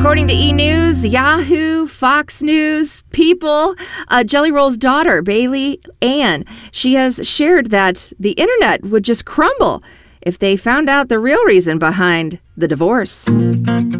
According to E! News, Yahoo, Fox News, People, Jelly Roll's daughter, Bailey Ann, she has shared that the internet would just crumble if they found out the real reason behind the divorce.